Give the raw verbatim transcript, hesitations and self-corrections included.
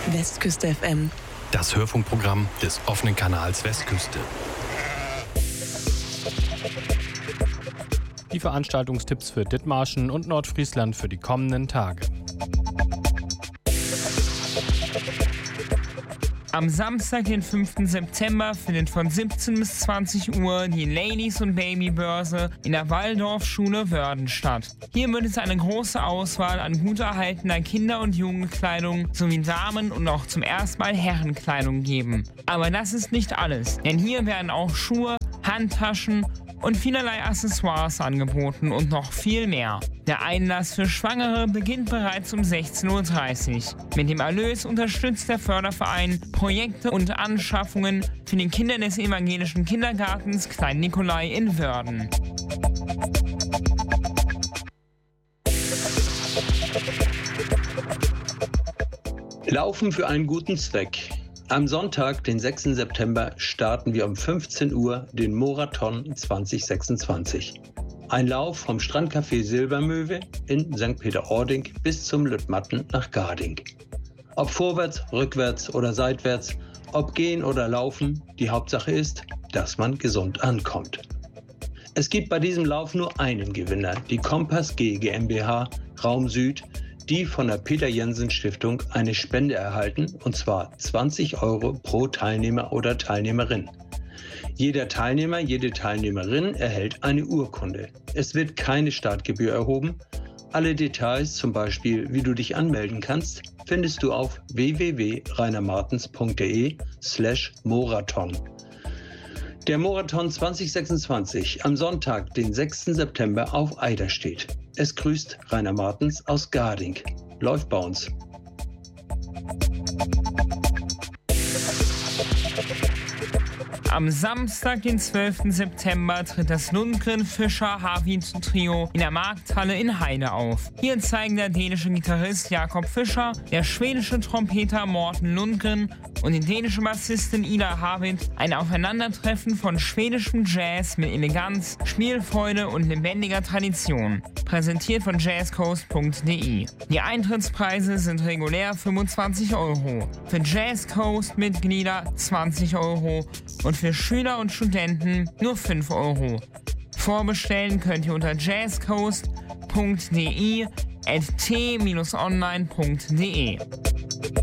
Westküste F M. Das Hörfunkprogramm des offenen Kanals Westküste. Die Veranstaltungstipps für Dithmarschen und Nordfriesland für die kommenden Tage. Am Samstag, den fünften September, findet von siebzehn bis zwanzig Uhr die Ladies- und Babybörse in der Waldorfschule Wörden statt. Hier wird es eine große Auswahl an gut erhaltener Kinder- und Jugendkleidung sowie Damen- und auch zum ersten Mal Herrenkleidung geben. Aber das ist nicht alles, denn hier werden auch Schuhe, Handtaschen und vielerlei Accessoires angeboten und noch viel mehr. Der Einlass für Schwangere beginnt bereits um sechzehn Uhr dreißig. Mit dem Erlös unterstützt der Förderverein Projekte und Anschaffungen für die Kinder des evangelischen Kindergartens Klein Nikolai in Wörden. Laufen für einen guten Zweck. Am Sonntag, den sechsten September, starten wir um fünfzehn Uhr den Morathon zwanzig sechsundzwanzig. Ein Lauf vom Strandcafé Silbermöwe in Sankt Peter-Ording bis zum Lüttmatten nach Garding. Ob vorwärts, rückwärts oder seitwärts, ob gehen oder laufen, die Hauptsache ist, dass man gesund ankommt. Es gibt bei diesem Lauf nur einen Gewinner, die Kompass G GmbH Raum Süd, die von der Peter-Jensen-Stiftung eine Spende erhalten, und zwar zwanzig Euro pro Teilnehmer oder Teilnehmerin. Jeder Teilnehmer, jede Teilnehmerin erhält eine Urkunde. Es wird keine Startgebühr erhoben. Alle Details, zum Beispiel wie du dich anmelden kannst, findest du auf w w w punkt rainermartens punkt de slash morathon. Der Morathon zwanzig sechsundzwanzig am Sonntag, den sechsten September auf Eiderstedt. Es grüßt Rainer Martens aus Garding. Läuft bei uns. Am Samstag, den zwölften September, tritt das Lundgren-Fischer-Harvin-Trio in der Markthalle in Heide auf. Hier zeigen der dänische Gitarrist Jakob Fischer, der schwedische Trompeter Morten Lundgren und die dänische Bassistin Ida Harvit ein Aufeinandertreffen von schwedischem Jazz mit Eleganz, Spielfreude und lebendiger Tradition. Präsentiert von jazzcoast punkt de. Die Eintrittspreise sind regulär fünfundzwanzig Euro, für Jazzcoast-Mitglieder zwanzig Euro und für Schüler und Studenten nur fünf Euro. Vorbestellen könnt ihr unter jazzcoast punkt de at t online punkt de.